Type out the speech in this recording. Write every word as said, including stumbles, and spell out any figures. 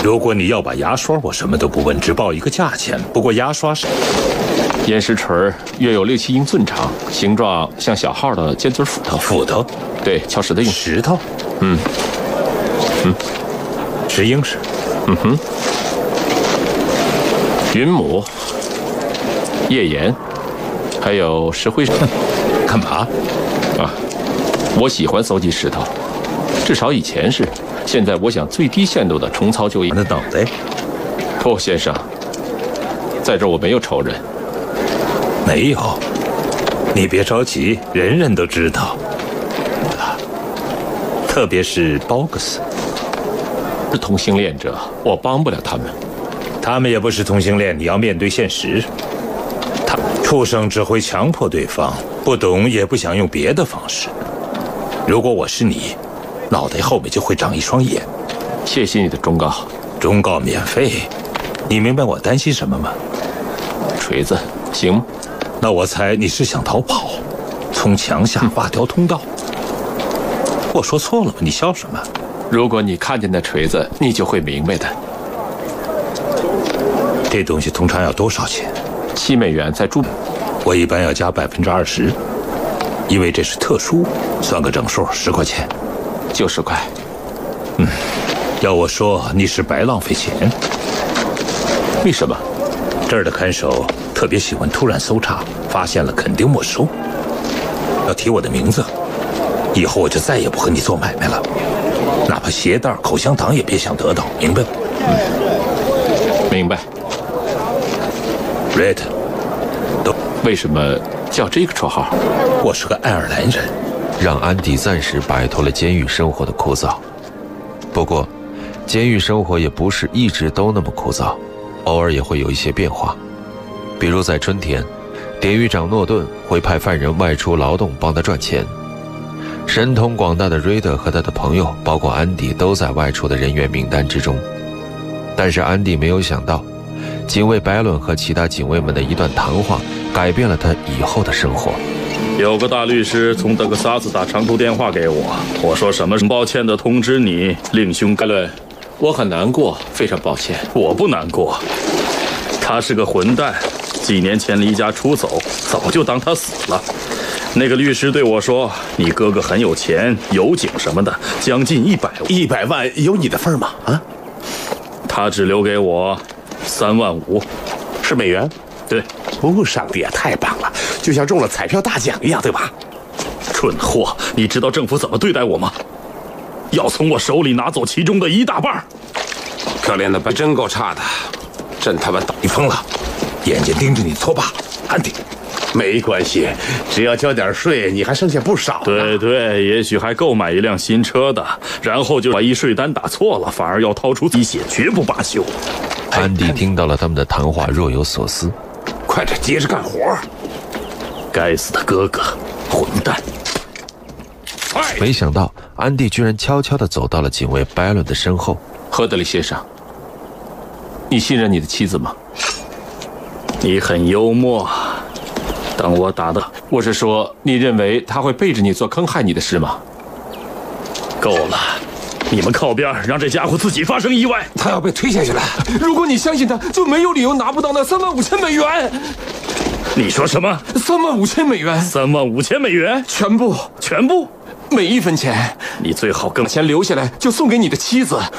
如果你要把牙刷，我什么都不问，只报一个价钱。不过牙刷是岩石锤约有六七英寸长，形状像小号的尖嘴斧头。 斧头？ 对，敲石的用。 石头？ 嗯嗯， 石英石。 嗯哼。云母、页岩，还有石灰石。 干嘛？ 啊，我喜欢搜集石头，至少以前是。现在我想最低限度的重操旧业。 那脑袋？ 不，先生，在这儿我没有仇人。 没有，你别着急，人人都知道。特别是鲍克斯， 是同性恋者，我帮不了他们。 他们也不是同性恋，你要面对现实。他畜生只会强迫对方，不懂也不想用别的方式。如果我是你，脑袋后面就会长一双眼。 谢谢你的忠告。 忠告免费，你明白我担心什么吗？ 锤子，行吗？ 那我猜你是想逃跑，从墙下挖条通道。我说错了吗？你笑什么？ 如果你看见那锤子，你就会明白的。 这东西通常要多少钱？ 七美元在驻。 我一般要加百分之二十，因为这是特殊，算个整数，十块钱。 就十块。 嗯，要我说你是白浪费钱。 为什么？ 这儿的看守特别喜欢突然搜查，发现了肯定没收。要提我的名字，以后我就再也不和你做买卖了，哪怕鞋带、口香糖也别想得到，明白吗？ 嗯，明白。 Red， 都为什么叫这个绰号？ 我是个爱尔兰人。 让安迪暂时摆脱了监狱生活的枯燥。不过，监狱生活也不是一直都那么枯燥，偶尔也会有一些变化。比如在春天，典狱长诺顿会派犯人外出劳动帮他赚钱。神通广大的瑞德和他的朋友，包括安迪，都在外出的人员名单之中。但是安迪没有想到，警卫白伦和其他警卫们的一段谈话，改变了他以后的生活。 有个大律师从德克萨斯打长途电话给我，我说什么？抱歉地通知你，令兄盖伦， 我很难过，非常抱歉。 我不难过，他是个混蛋，几年前离家出走，早就当他死了。那个律师对我说：“你哥哥很有钱，油井什么的，将近一百万。 一百万有你的份吗？啊？” 他只留给我三万五， 是美元。 对。 哦，上帝啊，太棒了，就像中了彩票大奖一样，对吧？ 蠢货，你知道政府怎么对待我吗？要从我手里拿走其中的一大半。 可怜的白真够差的，真他妈倒！ 你疯了，眼睛盯着你搓把，安迪。 没关系，只要交点税，你还剩下不少呢。 对对，也许还够买一辆新车的。然后就把一税单打错了，反而要掏出鸡血，绝不罢休。 安迪听到了他们的谈话，若有所思。 快点接着干活！ 该死的哥哥，混蛋！ 没想到安迪居然悄悄地走到了警卫拜伦的身后。 赫德利先生，你信任你的妻子吗？ 你很幽默。当我打的， 我是说，你认为他会背着你做坑害你的事吗？ 够了，你们靠边，让这家伙自己发生意外。 他要被推下去了。 如果你相信他，就没有理由拿不到那三万五千美元。 你说什么？ 三万五千美元？ 三万五千美元？ 全部， 全部， 每一分钱。 你最好更把钱留下来，就送给你的妻子。